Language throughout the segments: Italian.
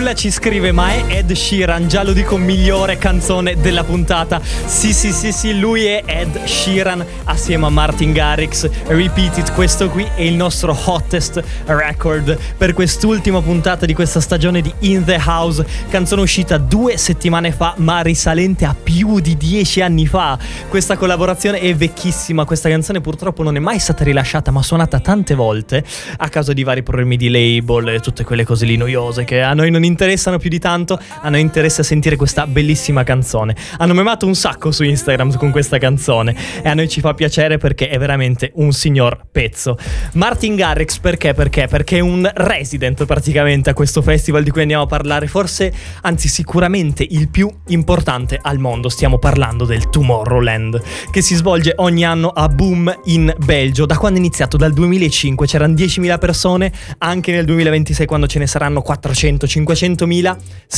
Nulla ci scrive, ma è Ed Sheeran, già lo dico, migliore canzone della puntata. Sì, lui è Ed Sheeran assieme a Martin Garrix. Repeat It, questo qui è il nostro hottest record per quest'ultima puntata di questa stagione di In The House, canzone uscita 2 settimane fa ma risalente a più di 10 anni fa. Questa collaborazione è vecchissima, questa canzone purtroppo non è mai stata rilasciata ma suonata tante volte a causa di vari problemi di label e tutte quelle cose lì noiose che a noi non interessano più di tanto. A noi interessa sentire questa bellissima canzone. Hanno memato un sacco su Instagram con questa canzone e a noi ci fa piacere perché è veramente un signor pezzo. Martin Garrix perché? Perché è un resident praticamente a questo festival di cui andiamo a parlare, forse, anzi sicuramente il più importante al mondo. Stiamo parlando del Tomorrowland, che si svolge ogni anno a Boom in Belgio. Da quando è iniziato? Dal 2005 c'erano 10.000 persone, anche nel 2026 quando ce ne saranno 400-500.000,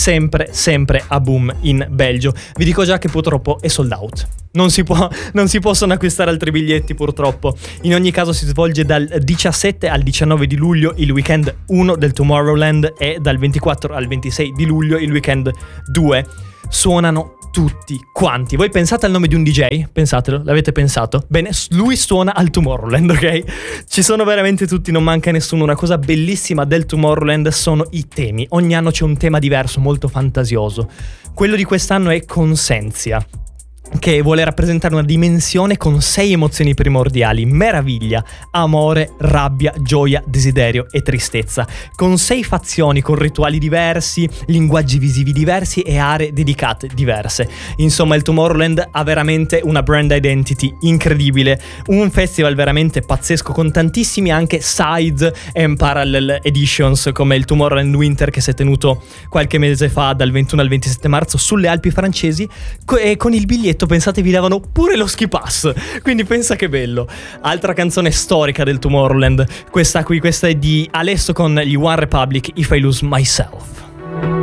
sempre a Boom in Belgio. Vi dico già che purtroppo è sold out. Non si possono acquistare altri biglietti purtroppo. In ogni caso si svolge dal 17 al 19 di luglio il weekend 1 del Tomorrowland e dal 24 al 26 di luglio il weekend 2. Suonano tutti quanti. Voi pensate al nome di un DJ? Pensatelo, l'avete pensato? Bene, lui suona al Tomorrowland, ok? Ci sono veramente tutti, non manca nessuno. Una cosa bellissima del Tomorrowland sono i temi. Ogni anno c'è un tema diverso, molto fantasioso. Quello di quest'anno è Consensia, che vuole rappresentare una dimensione con 6 emozioni primordiali: meraviglia, amore, rabbia, gioia, desiderio e tristezza, con 6 fazioni, con rituali diversi, linguaggi visivi diversi e aree dedicate diverse. Insomma, il Tomorrowland ha veramente una brand identity incredibile, un festival veramente pazzesco con tantissimi anche side and parallel editions, come il Tomorrowland Winter che si è tenuto qualche mese fa dal 21 al 27 marzo sulle Alpi francesi, e con il biglietto, pensate, vi davano pure lo ski pass, quindi pensa che bello. Altra canzone storica del Tomorrowland, questa è di Alesso con gli One Republic, If I Lose Myself.